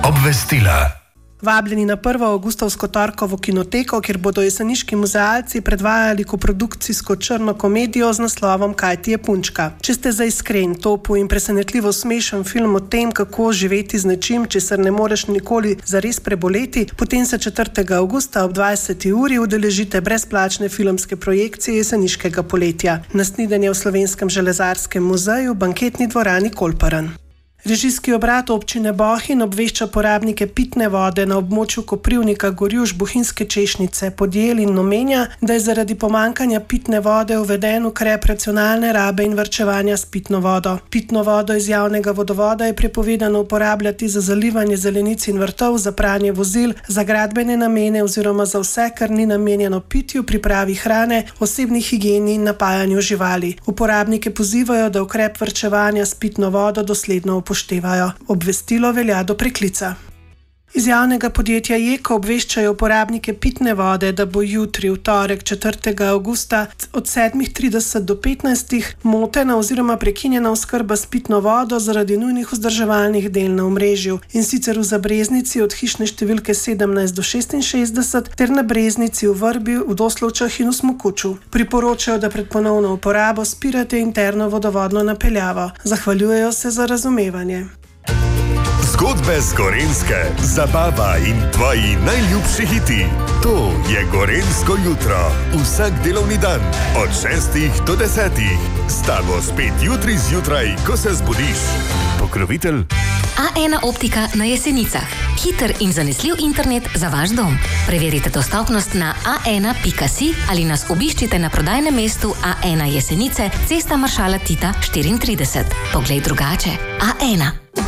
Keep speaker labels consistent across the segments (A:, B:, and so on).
A: Obvestila.
B: Vabljeni na 1. avgustovsko torkovo kinoteko, kjer bodo jeseniški muzealci predvajali koprodukcijsko črno komedijo z naslovom Kaj ti je punčka. Če ste za iskren, topu in presenetljivo smešen film o tem, kako živeti z nečim, česar ne moreš nikoli zares preboleti, potem se 4. avgusta ob 20. uri udeležite brezplačne filmske projekcije jeseniškega poletja. Na snidenje v Slovenskem železarskem muzeju, banketni dvorani Kolparan. Režijski obrat občine Bohinj obvešča porabnike pitne vode na območju Koprivnika, Gorjuš, Bohinjske Češnjice, Podjel in omenja, da je zaradi pomanjkanja pitne vode uveden ukrep racionalne rabe in varčevanja s pitno vodo. Pitno vodo iz javnega vodovoda je prepovedano uporabljati za zalivanje zelenic in vrtov, za pranje vozil, za gradbene namene oziroma za vse, kar ni namenjeno pitju, pripravi hrane, osebni higieni in napajanju živali. Uporabnike pozivajo, da ukrep varčevanja s pitno vodo dosledno upoštevajo. Obvestilo velja do preklica. Iz javnega podjetja Jeko obveščajo uporabnike pitne vode, da bo jutri, v torek 4. avgusta od 7:30 do 15 motena oziroma prekinjena oskrba s pitno vodo zaradi nujnih vzdrževalnih del na omrežju, in sicer v Zabreznici od hišne številke 17 do 66 ter na Breznici v Vrbi, v Doslovčah in v Smokuču. Priporočajo, da pred ponovno uporabo spirate interno vodovodno napeljavo. Zahvaljujejo se za razumevanje.
C: Zgodbe z Gorenjske, zabava in tvoji najljubši hiti. To je Gorenjsko jutro. Vsak delovni dan od 6 do 10. S tabo spet jutri zjutraj, ko se zbudiš. Pokrovitelj
D: A1 Optika na Jesenicah. Hiter in zanesljiv internet za vaš dom. Preverite dostopnost na a1.si ali nas obiščite na prodajnem mestu A1 Jesenice, Cesta Maršala Tita 34. Poglej drugače. A1.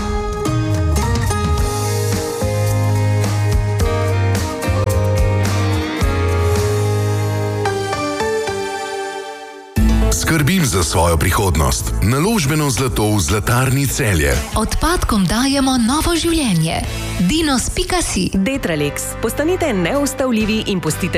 A: Skrbim za svojo prihodnost. Naložbeno zlato v Zlatarni Celje.
E: Odpadkom dajemo novo življenje. Dinos.si.
F: Detralex. Postanite neustavljivi in pustite